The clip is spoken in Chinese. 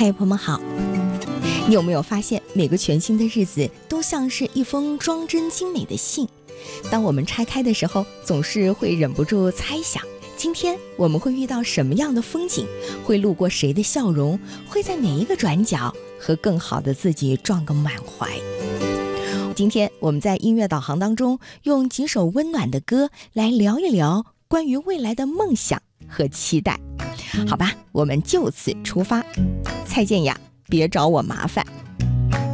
嗨，朋友们好。你有没有发现，每个全新的日子都像是一封装帧精美的信？当我们拆开的时候，总是会忍不住猜想，今天我们会遇到什么样的风景？会路过谁的笑容？会在哪一个转角和更好的自己撞个满怀？今天我们在音乐导航当中，用几首温暖的歌来聊一聊关于未来的梦想和期待。好吧，我们就此出发。蔡健雅，别找我麻烦。